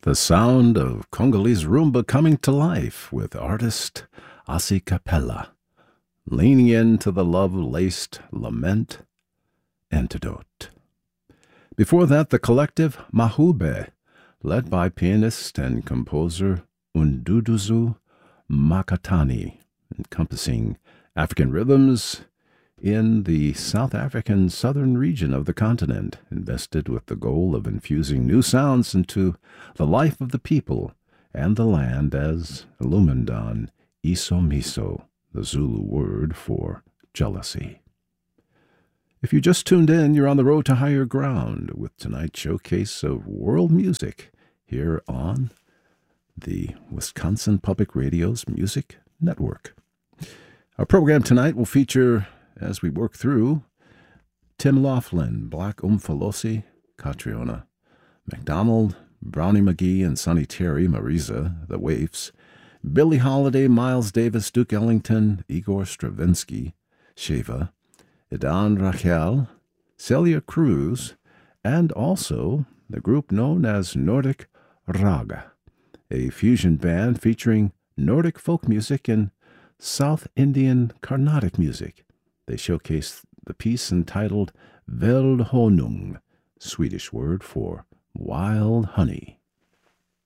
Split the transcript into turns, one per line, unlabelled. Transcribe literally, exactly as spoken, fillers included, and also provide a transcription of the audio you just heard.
The sound of Congolese rumba coming to life with artist Asi Capella, leaning into the love-laced lament antidote. Before that, the collective Mahube, led by pianist and composer Unduduzu Makatani, encompassing African rhythms in the South African southern region of the continent, invested with the goal of infusing new sounds into the life of the people and the land as illumined on Isomiso, the Zulu word for jealousy. If you just tuned in, you're on the road to higher ground with tonight's showcase of world music here on the Wisconsin Public Radio's Music Network. Our program tonight will feature, as we work through, Tim Laughlin, Black Umfalosi, Catriona, McDonald, Brownie McGee and Sonny Terry, Marisa, The Waifs, Billie Holiday, Miles Davis, Duke Ellington, Igor Stravinsky, Sheva, Idan Rachel, Celia Cruz, and also the group known as Nordic Raga, a fusion band featuring Nordic folk music and South Indian Carnatic music. They showcase the piece entitled Veldhonung, Swedish word for wild honey.